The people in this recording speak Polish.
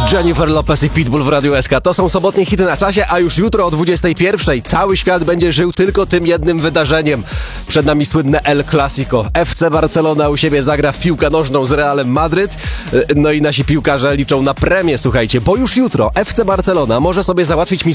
Jennifer Lopez i Pitbull w Radiu SK. To są sobotnie hity na czasie, a już jutro o 21:00 cały świat będzie żył tylko tym jednym wydarzeniem. Przed nami słynne El Clasico. FC Barcelona u siebie zagra w piłkę nożną z Realem Madryt. No i nasi piłkarze liczą na premię, słuchajcie, bo już jutro FC Barcelona może sobie załatwić